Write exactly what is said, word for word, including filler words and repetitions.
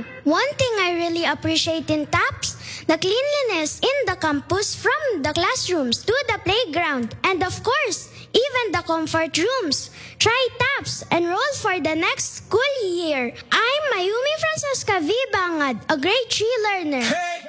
fun. One thing I really appreciate in TAPS, the cleanliness in the campus from the classrooms to the playground, and of course, even the comfort rooms. Try TAPS, enroll for the next school year. I'm Mayumi Francesca V. Bangad, a grade three learner. Hey!